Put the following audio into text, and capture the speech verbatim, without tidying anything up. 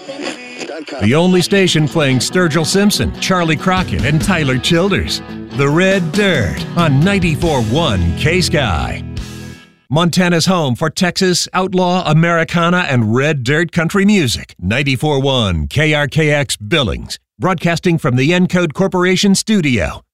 The only station playing Sturgill Simpson, Charlie Crockett, and Tyler Childers. The Red Dirt on ninety-four point one K-Sky. Montana's home for Texas, outlaw, Americana, and Red Dirt country music. ninety-four point one K R K X Billings. Broadcasting from the Encode Corporation studio.